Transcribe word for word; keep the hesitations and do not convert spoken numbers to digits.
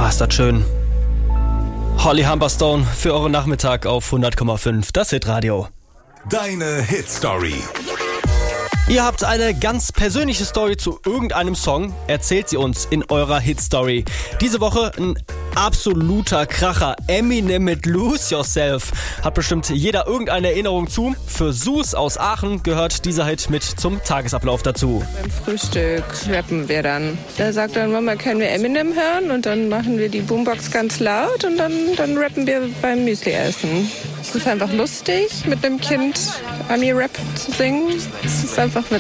Ah, ist das schön. Holly Humberstone für euren Nachmittag auf hundert Komma fünf, das Hitradio. Deine Hitstory. Ihr habt eine ganz persönliche Story zu irgendeinem Song. Erzählt sie uns in eurer Hitstory. Diese Woche ein absoluter Kracher. Eminem mit Lose Yourself. Hat bestimmt jeder irgendeine Erinnerung zu. Für Sus aus Aachen gehört dieser Hit mit zum Tagesablauf dazu. Beim Frühstück rappen wir dann. Da sagt dann Mama, können wir Eminem hören? Und dann machen wir die Boombox ganz laut und dann, dann rappen wir beim Müsli essen. Es ist einfach lustig, mit einem Kind Ami-Rap zu singen. Es ist einfach witzig.